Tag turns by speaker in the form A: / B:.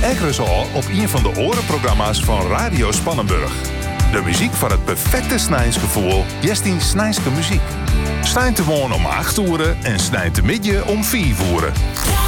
A: Ekkeres al op een van de orenprogramma's van Radio Spannenburg. De muziek van het perfecte snijnsgevoel, Jestien Snijnske muziek. Snijnt te wonen om 8 uur en snijnt te midden om 4 uur.